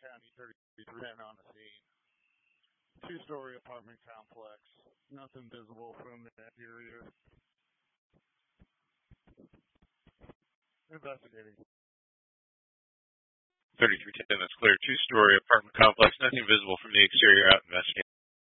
County 3310 on the scene. Two-story apartment complex. Nothing visible from the exterior. Investigating. 3310, that's clear. Two-story apartment complex. Nothing visible from the exterior. Out investigating.